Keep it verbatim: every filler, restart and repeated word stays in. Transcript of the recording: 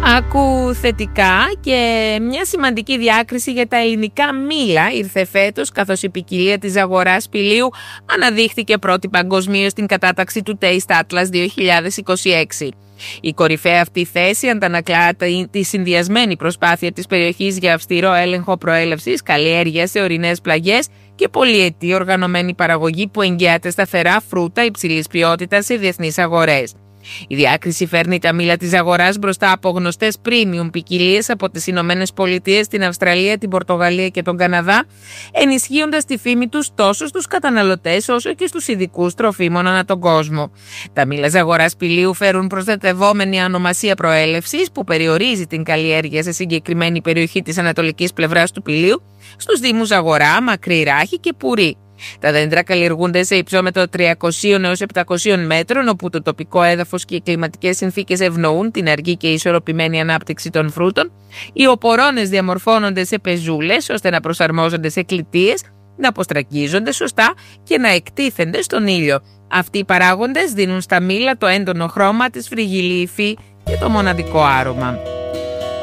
Άκου θετικά και μια σημαντική διάκριση για τα ελληνικά μήλα ήρθε φέτος, καθώς η ποικιλία της αγοράς σπηλίου αναδείχθηκε πρώτη παγκοσμίως στην κατάταξη του Taste Atlas δύο χιλιάδες είκοσι έξι. Η κορυφαία αυτή θέση αντανακλά τη συνδυασμένη προσπάθεια της περιοχής για αυστηρό έλεγχο προέλευσης, καλλιέργεια σε ορεινές πλαγιές και πολυετή οργανωμένη παραγωγή που εγγυάται σταθερά φρούτα υψηλής ποιότητας σε διεθνείς αγορές. Η διάκριση φέρνει τα μήλα της αγοράς μπροστά από γνωστές premium ποικιλίες από τις Ηνωμένες Πολιτείες, την Αυστραλία, την Πορτογαλία και τον Καναδά, ενισχύοντας τη φήμη τους τόσο στους καταναλωτές όσο και στους ειδικούς τροφίμων ανά τον κόσμο. Τα μήλα της αγοράς σπηλίου φέρουν προστατευόμενη ονομασία προέλευσης που περιορίζει την καλλιέργεια σε συγκεκριμένη περιοχή της ανατολικής πλευράς του πηλίου, στους δήμους Αγορά, Μακρύ Ράχη και Πουρή. Τα δέντρα καλλιεργούνται σε υψόμετρο τριακοσίων έως επτακοσίων μέτρων, όπου το τοπικό έδαφος και οι κλιματικές συνθήκες ευνοούν την αργή και ισορροπημένη ανάπτυξη των φρούτων. Οι οπορώνες διαμορφώνονται σε πεζούλες ώστε να προσαρμόζονται σε κλητείες, να αποστραγγίζονται σωστά και να εκτίθενται στον ήλιο. Αυτοί οι παράγοντες δίνουν στα μήλα το έντονο χρώμα, τη σφριγγυλή υφή και το μοναδικό άρωμα.